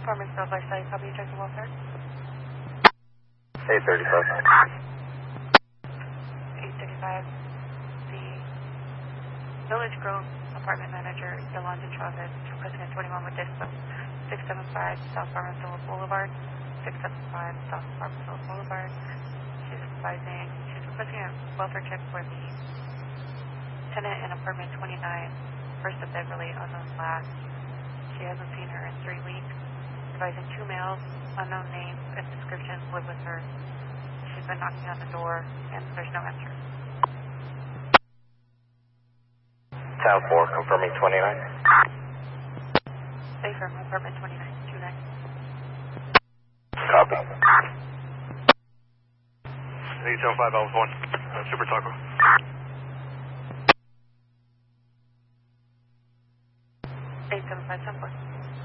Farmersville, Lifestyle, copy, check the welfare. 835. 835. The Village Grove apartment manager, Yolanda Chavez, requesting a 21 with distance 675 South Farmersville Boulevard. 675 South Farmersville Boulevard. She's requesting a welfare check for the tenant in apartment 29, First of Beverly, unknown last. She hasn't seen her in 3 weeks. Advising 2 males, unknown names and descriptions live with her. She's been knocking on the door and there's no answer. Town 4, confirming 29. Stay firm, apartment 29, 29. Copy. 875 Alpha 1, Super Taco. 875 Sunport.